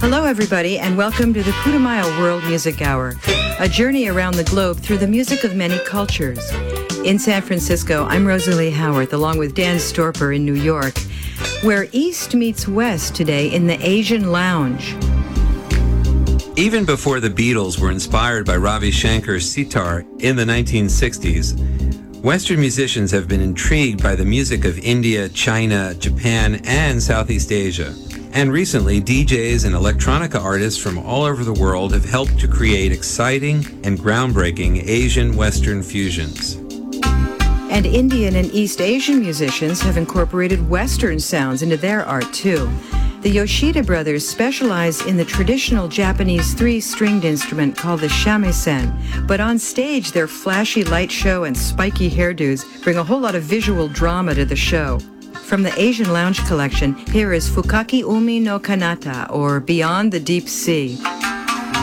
Hello, everybody, and welcome to the Putumayo World Music Hour, a journey around the globe through the music of many cultures. In San Francisco, I'm Rosalie Howarth, along with Dan Storper in New York, where East meets West today in the Asian Lounge. Even before the Beatles were inspired by Ravi Shankar's sitar in the 1960s, Western musicians have been intrigued by the music of India, China, Japan, and Southeast Asia. And recently, DJs and electronica artists from all over the world have helped to create exciting and groundbreaking Asian-Western fusions. And Indian and East Asian musicians have incorporated Western sounds into their art, too. The Yoshida brothers specialize in the traditional Japanese three-stringed instrument called the shamisen, but on stage their flashy light show and spiky hairdos bring a whole lot of visual drama to the show. From the Asian Lounge collection, here is Fukaki Umi no Kanata, or Beyond the Deep Sea.